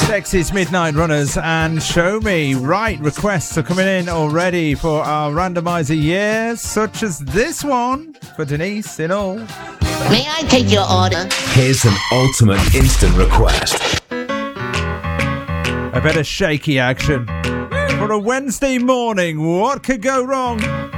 Dexys Midnight Runners and Show Me. Right, requests are coming in already for our randomizer years, such as this one for Denise in all. May I take your order? Here's an ultimate instant request. A bit of shaky action. For a Wednesday morning, what could go wrong?